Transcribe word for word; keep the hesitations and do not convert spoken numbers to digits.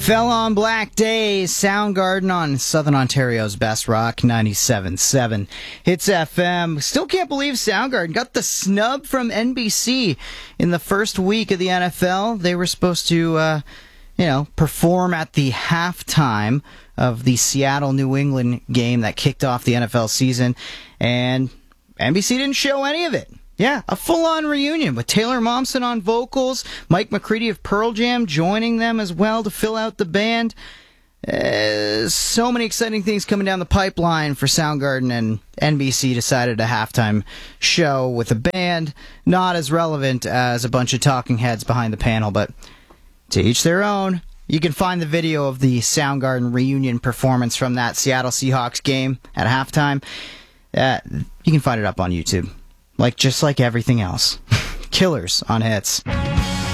Fell on Black Days, Soundgarden on Southern Ontario's Best Rock, ninety-seven point seven Hits F M. Still can't believe Soundgarden got the snub from N B C in the first week of the N F L. They were supposed to, uh, you know, perform at the halftime of the Seattle-New England game that kicked off the N F L season, and N B C didn't show any of it. Yeah, a full-on reunion with Taylor Momsen on vocals, Mike McCready of Pearl Jam joining them as well to fill out the band. Uh, so many exciting things coming down the pipeline for Soundgarden, and N B C decided a halftime show with a band. Not as relevant as a bunch of talking heads behind the panel, but to each their own. You can find the video of the Soundgarden reunion performance from that Seattle Seahawks game at halftime. Uh, you can find it up on YouTube. Like, just like everything else. Killers on Hits.